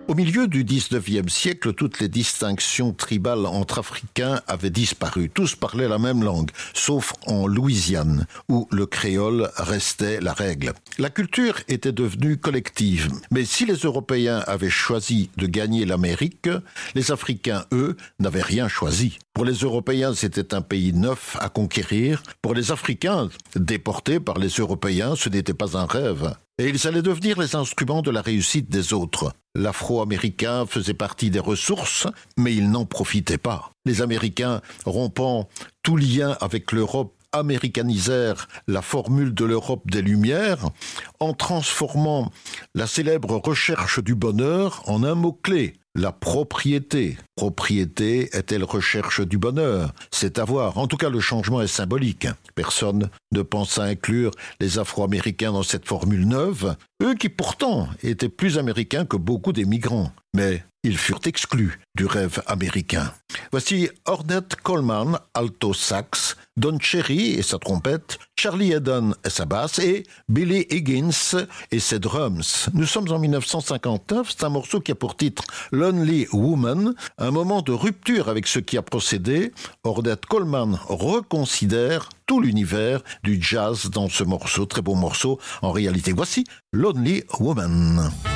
Au milieu du 19e siècle, toutes les distinctions tribales entre Africains avaient disparu. Tous parlaient la même langue, sauf en Louisiane, où le créole restait la règle. La culture était devenue collective. Mais si les Européens avaient choisi de gagner l'Amérique, les Africains, eux, n'avaient rien choisi. Pour les Européens, c'était un pays neuf à conquérir. Pour les Africains, déportés par les Européens, ce n'était pas un rêve. Et ils allaient devenir les instruments de la réussite des autres. L'Afro-Américain faisait partie des ressources, mais il n'en profitait pas. Les Américains, rompant tout lien avec l'Europe, américanisèrent la formule de l'Europe des Lumières en transformant la célèbre recherche du bonheur en un mot-clé. La propriété. Propriété est-elle recherche du bonheur? C'est à voir. En tout cas, le changement est symbolique. Personne ne pense à inclure les Afro-Américains dans cette formule neuve, eux qui pourtant étaient plus américains que beaucoup des migrants. Mais ils furent exclus du rêve américain. Voici Ornette Coleman, alto sax, Don Cherry et sa trompette, Charlie Haddon et sa basse et Billy Higgins et ses drums. Nous sommes en 1959, c'est un morceau qui a pour titre Lonely Woman, un moment de rupture avec ce qui a procédé. Ornette Coleman reconsidère tout l'univers du jazz dans ce morceau, très beau morceau en réalité. Voici Lonely Woman.